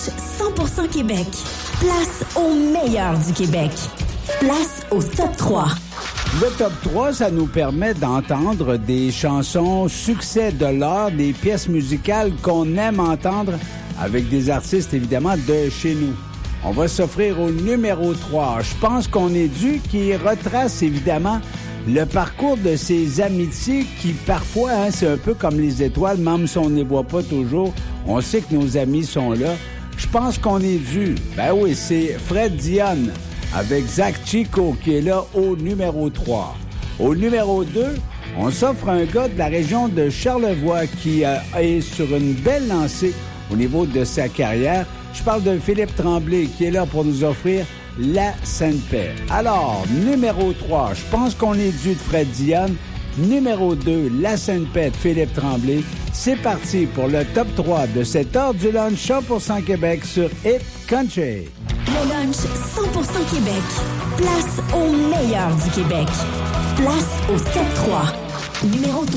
lunch 100% Québec. Place au meilleur du Québec. Place au top 3. Le top 3, ça nous permet d'entendre des chansons succès de l'heure, des pièces musicales qu'on aime entendre avec des artistes, évidemment, de chez nous. On va s'offrir au numéro 3. Je pense qu'on est dû, qui retrace, évidemment, le parcours de ces amitiés qui, parfois, c'est un peu comme les étoiles, même si on ne les voit pas toujours, on sait que nos amis sont là. Je pense qu'on est dû. Ben oui, c'est Fred Dionne avec Zach Chico qui est là au numéro 3. Au numéro 2, on s'offre un gars de la région de Charlevoix qui est sur une belle lancée au niveau de sa carrière. Je parle de Philippe Tremblay qui est là pour nous offrir La Sainte Paix. Alors, numéro 3, je pense qu'on est dû de Fred Dionne. Numéro 2, La Sainte Paix de Philippe Tremblay. C'est parti pour le top 3 de cette heure du lunch 100% Québec sur Hit Country. Le lunch 100% Québec. Place au meilleur du Québec. Place au top 3. Numéro 3.